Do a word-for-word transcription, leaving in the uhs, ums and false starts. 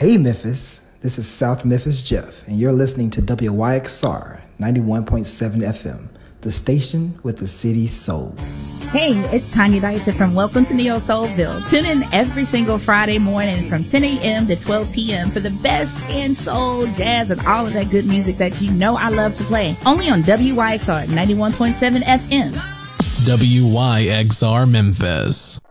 Hey Memphis, this is South Memphis Jeff, and you're listening to W Y X R ninety-one point seven F M, the station with the city's soul. Hey, it's Tanya Dyson from Welcome to Neo Soulville. Tune in every single Friday morning from ten a.m. to twelve p.m. for the best in soul, jazz, and all of that good music that you know I love to play. Only on W Y X R ninety-one point seven F M. W Y X R Memphis.